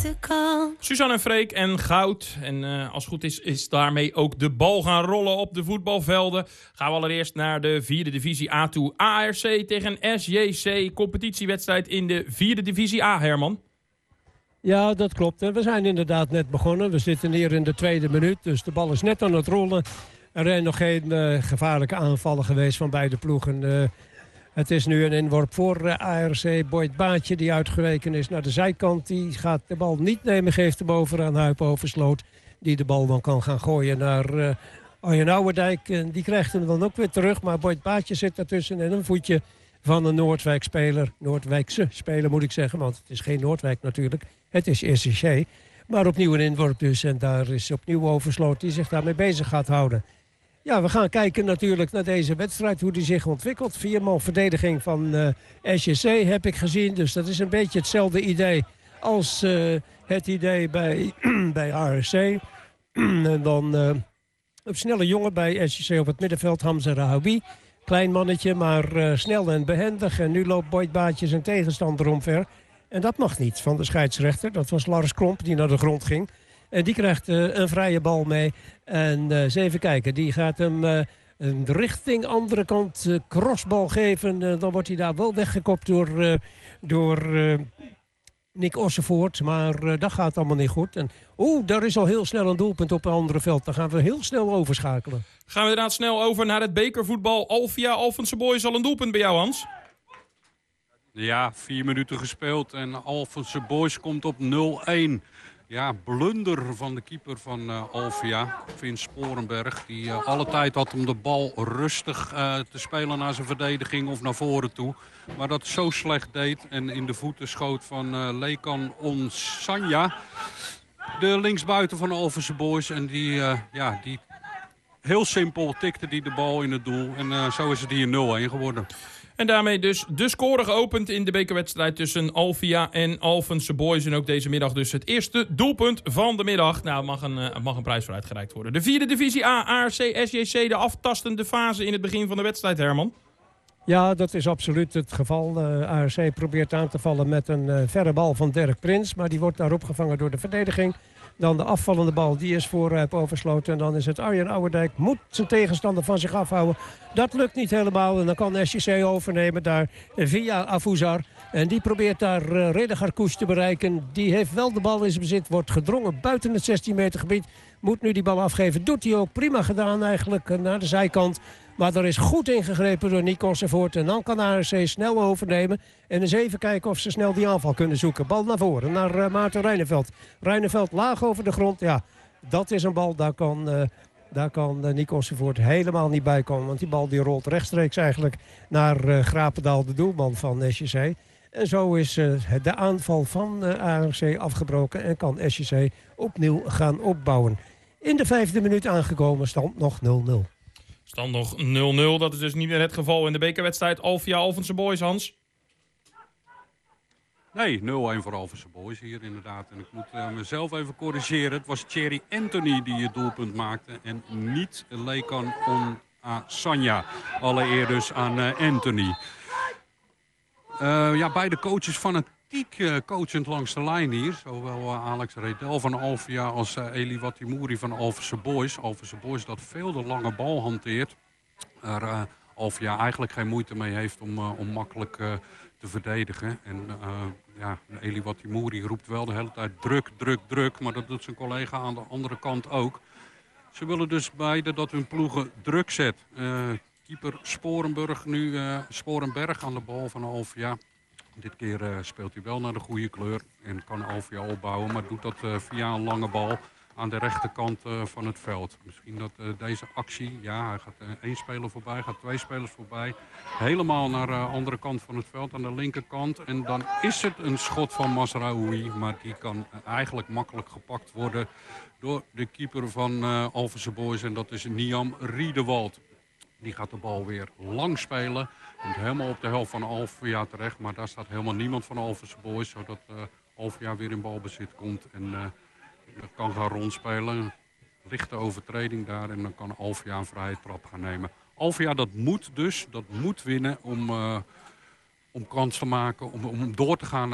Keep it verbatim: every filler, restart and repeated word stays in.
de kans. Suzanne en Freek en goud. En uh, als het goed is, is daarmee ook de bal gaan rollen op de voetbalvelden. Gaan we allereerst naar de vierde divisie A toe. A R C tegen S J C. Competitiewedstrijd in de vierde divisie A, Herman. Ja, dat klopt. En we zijn inderdaad net begonnen. We zitten hier in de tweede minuut, dus de bal is net aan het rollen. Er zijn nog geen uh, gevaarlijke aanvallen geweest van beide ploegen. Uh, het is nu een inworp voor uh, A R C. Boyd Baatje, die uitgeweken is naar de zijkant. Die gaat de bal niet nemen, geeft hem over aan Huip Oversloot. Die de bal dan kan gaan gooien naar uh, Arjen Ouwendijk. En die krijgt hem dan ook weer terug. Maar Boyd Baatje zit daartussen en een voetje van een Noordwijk-speler. Noordwijkse speler moet ik zeggen, want het is geen Noordwijk natuurlijk. Het is S C C. Maar opnieuw een inworp dus. En daar is opnieuw Oversloot die zich daarmee bezig gaat houden. Ja, we gaan kijken natuurlijk naar deze wedstrijd, hoe die zich ontwikkelt. Vierman verdediging van uh, S J C heb ik gezien. Dus dat is een beetje hetzelfde idee als uh, het idee bij, bij A R C. En dan uh, een snelle jongen bij S J C op het middenveld, Hamza Rahawi. Klein mannetje, maar uh, snel en behendig. En nu loopt Boyd Baatje zijn tegenstander omver. En dat mag niet van de scheidsrechter. Dat was Lars Kromp die naar de grond ging. En die krijgt uh, een vrije bal mee. En uh, eens even kijken. Die gaat hem uh, een richting andere kant uh, crossbal geven. Uh, dan wordt hij daar wel weggekopt door, uh, door uh, Nick Ossenvoort. Maar uh, dat gaat allemaal niet goed. En oeh, daar is al heel snel een doelpunt op een andere veld. Dan gaan we heel snel overschakelen. Gaan we inderdaad snel over naar het bekervoetbal. Alvia Alphense Boys, al een doelpunt bij jou, Hans? Ja, vier minuten gespeeld en Alphense Boys komt op nul-een. Ja, blunder van de keeper van uh, Alvia, Vince Sporenberg. Die uh, alle tijd had om de bal rustig uh, te spelen naar zijn verdediging of naar voren toe. Maar dat zo slecht deed en in de voeten schoot van uh, Lekan Onsanja. De linksbuiten van Alphense Boys. En die, uh, ja, die heel simpel tikte die de bal in het doel. En uh, zo is het hier nul-een geworden. En daarmee dus de score geopend in de bekerwedstrijd tussen Alvia en Alphense Boys. En ook deze middag dus het eerste doelpunt van de middag. Nou, mag een, uh, mag een prijs voor uitgereikt worden. De vierde divisie A, A R C, S J C, de aftastende fase in het begin van de wedstrijd, Herman. Ja, dat is absoluut het geval. Uh, A R C probeert aan te vallen met een uh, verre bal van Dirk Prins. Maar die wordt daar opgevangen door de verdediging. Dan de afvallende bal, die is voor Huip Oversloot. En dan is het Arjen Ouwendijk, moet zijn tegenstander van zich afhouden. Dat lukt niet helemaal. En dan kan S J C overnemen daar via Afuzar. En die probeert daar uh, Reda Garkouche te bereiken. Die heeft wel de bal in zijn bezit, wordt gedrongen buiten het zestien meter gebied. Moet nu die bal afgeven. Doet hij ook prima gedaan eigenlijk uh, naar de zijkant. Maar er is goed ingegrepen door Nico Ossenvoort. En dan kan A R C snel overnemen. En eens even kijken of ze snel die aanval kunnen zoeken. Bal naar voren, naar uh, Maarten Reineveld. Reineveld laag over de grond. Ja, dat is een bal. Daar kan, uh, daar kan uh, Nico Ossenvoort helemaal niet bij komen. Want die bal die rolt rechtstreeks eigenlijk naar uh, Grapendaal, de doelman van S J C. En zo is uh, de aanval van uh, A R C afgebroken. En kan S J C opnieuw gaan opbouwen. In de vijfde minuut aangekomen, stand nog nul-nul. Stand nog nul-nul. Dat is dus niet meer het geval in de bekerwedstrijd Alvia Alphense Boys, Hans. Nee, nul-een voor Alphense Boys hier inderdaad. En ik moet uh, mezelf even corrigeren. Het was Thierry Anthony die het doelpunt maakte. En niet Lekan Onsanja. Alle eer dus aan uh, Anthony. Uh, ja, beide coaches fanatiek uh, coachend langs de lijn hier. Zowel uh, Alex Redel van Alvia als uh, Eli Watimouri van Alphense Boys. Alphense Boys dat veel de lange bal hanteert. Er uh, Alvia eigenlijk geen moeite mee heeft om, uh, om makkelijk uh, te verdedigen. En uh, ja, Eli Watimouri roept wel de hele tijd druk, druk, druk. Maar dat doet zijn collega aan de andere kant ook. Ze willen dus beide dat hun ploegen druk zet. Uh, keeper Sporenberg nu uh, Sporenberg aan de bal van Alvia. Dit keer uh, speelt hij wel naar de goede kleur en kan Alvia opbouwen. Maar doet dat uh, via een lange bal aan de rechterkant uh, van het veld. Misschien dat uh, deze actie, ja, hij gaat uh, één speler voorbij, gaat twee spelers voorbij. Helemaal naar de uh, andere kant van het veld, aan de linkerkant. En dan is het een schot van Masraoui, maar die kan uh, eigenlijk makkelijk gepakt worden door de keeper van uh, Alphense Boys. En dat is Niam Riedewald. Die gaat de bal weer lang spelen. Komt helemaal op de helft van Alvia terecht. Maar daar staat helemaal niemand van Alphense Boys. Zodat uh, Alvia weer in balbezit komt. En uh, kan gaan rondspelen. Lichte overtreding daar. En dan kan Alvia een vrije trap gaan nemen. Alvia dat moet dus. Dat moet winnen om, uh, om kans te maken. Om, om door te gaan